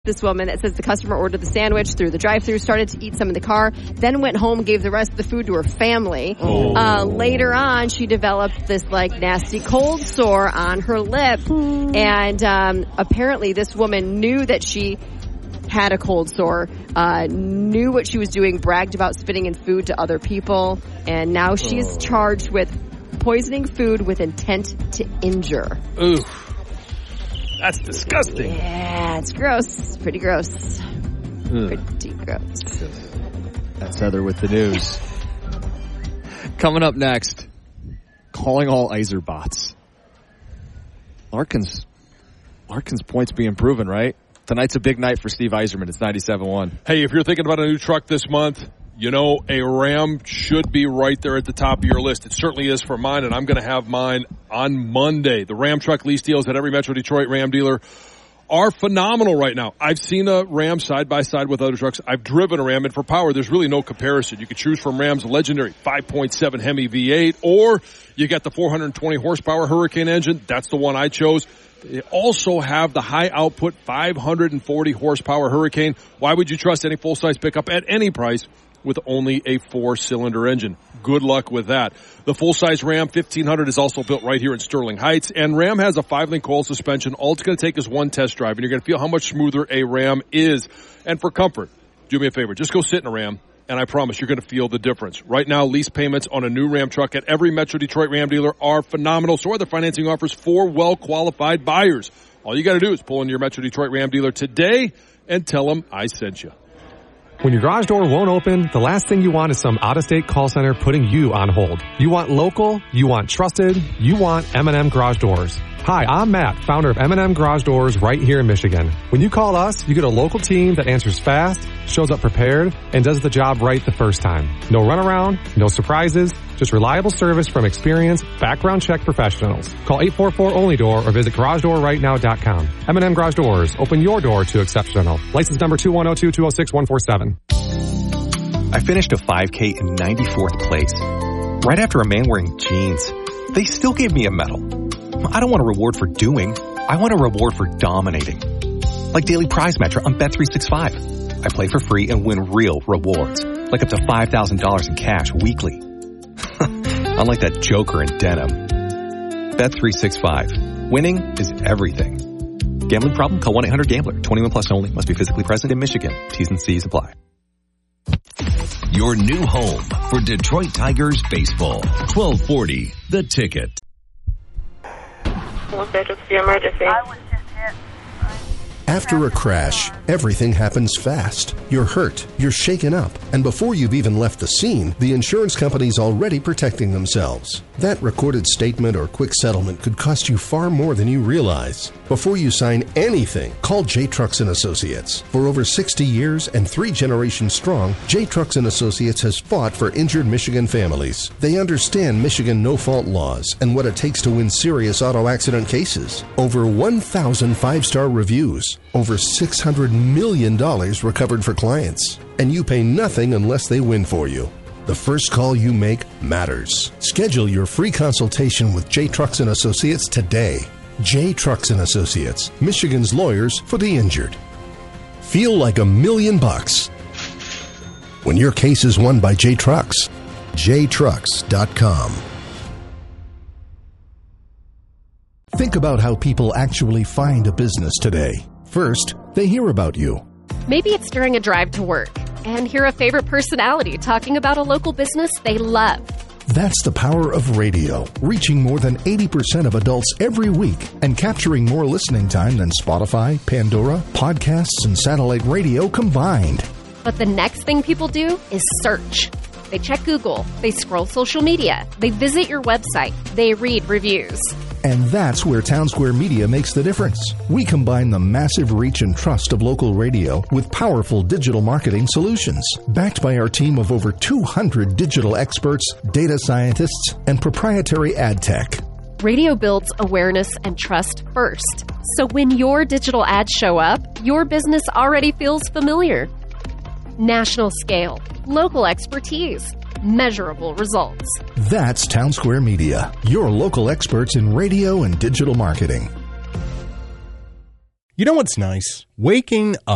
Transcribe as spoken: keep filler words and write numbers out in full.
this woman that says the customer ordered the sandwich through the drive-thru, started to eat some in the car, then went home, gave the rest of the food to her family. Oh. Uh, later on, she developed this like nasty cold sore on her lip, and um, apparently this woman knew that she had a cold sore, uh, knew what she was doing, bragged about spitting in food to other people, and now she is charged with poisoning food with intent to injure. Ooh, that's disgusting. Yeah, it's gross. Pretty gross. Pretty gross. That's Heather with the news. Coming up next, calling all Iserbots. Larkin's, Larkin's points being proven, right? Tonight's a big night for Steve Yzerman. It's ninety-seven one. Hey, if you're thinking about a new truck this month, you know, a Ram should be right there at the top of your list. It certainly is for mine, and I'm going to have mine on Monday. The Ram truck lease deals at every Metro Detroit Ram dealer are phenomenal right now. I've seen a Ram side by side with other trucks. I've driven a Ram, and for power, there's really no comparison. You could choose from Ram's legendary five point seven Hemi V eight, or you got the four hundred twenty horsepower Hurricane engine. That's the one I chose. They also have the high output five hundred forty horsepower Hurricane. Why would you trust any full-size pickup at any price with only a four-cylinder engine? Good luck with that. The full-size Ram fifteen hundred is also built right here in Sterling Heights, and Ram has a five-link coil suspension. All it's going to take is one test drive, and you're going to feel how much smoother a Ram is. And for comfort, do me a favor, just go sit in a Ram, and I promise you're going to feel the difference. Right now, lease payments on a new Ram truck at every Metro Detroit Ram dealer are phenomenal. So are the financing offers for well-qualified buyers. All you got to do is pull into your Metro Detroit Ram dealer today and tell them I sent you. When your garage door won't open, the last thing you want is some out-of-state call center putting you on hold. You want local, you want trusted, you want M and M Garage Doors. Hi, I'm Matt, founder of M and M Garage Doors right here in Michigan. When you call us, you get a local team that answers fast, shows up prepared, and does the job right the first time. No runaround, no surprises, just reliable service from experienced, background check professionals. Call eight four four only door or visit garage door right now dot com. M and M Garage Doors, open your door to exceptional. License number two one zero two two zero six one four seven. I finished a five K in ninety-fourth place. Right after a man wearing jeans. They still gave me a medal. I don't want a reward for doing. I want a reward for dominating. Like Daily Prize Matcher on Bet three sixty-five. I play for free and win real rewards. Like up to five thousand dollars in cash weekly. Unlike that joker in denim. Bet three sixty-five. Winning is everything. Gambling problem? Call one eight hundred gambler. twenty-one plus only. Must be physically present in Michigan. T's and C's apply. Your new home for Detroit Tigers baseball. twelve forty, The Ticket. What's the emergency? After a crash, everything happens fast. You're hurt, you're shaken up, and before you've even left the scene, the insurance company's already protecting themselves. That recorded statement or quick settlement could cost you far more than you realize. Before you sign anything, call J. Trucks and Associates. For over sixty years and three generations strong, J. Trucks and Associates has fought for injured Michigan families. They understand Michigan no-fault laws and what it takes to win serious auto accident cases. Over one thousand five-star reviews. Over six hundred million dollars recovered for clients. And you pay nothing unless they win for you. The first call you make matters. Schedule your free consultation with J. Trucks and Associates today. J. Trucks and Associates, Michigan's lawyers for the injured. Feel like a million bucks when your case is won by J. Trucks. J trucks dot com. Think about how people actually find a business today. First, they hear about you. Maybe it's during a drive to work and hear a favorite personality talking about a local business they love. That's the power of radio, reaching more than eighty percent of adults every week and capturing more listening time than Spotify, Pandora, podcasts, and satellite radio combined. But the next thing people do is search. They check Google, they scroll social media, they visit your website, they read reviews. And that's where Town Square Media makes the difference. We combine the massive reach and trust of local radio with powerful digital marketing solutions, backed by our team of over two hundred digital experts, data scientists, and proprietary ad tech. Radio builds awareness and trust first. So when your digital ads show up, your business already feels familiar. National scale, local expertise, measurable results. That's Town Square Media, your local experts in radio and digital marketing. You know what's nice? Waking up.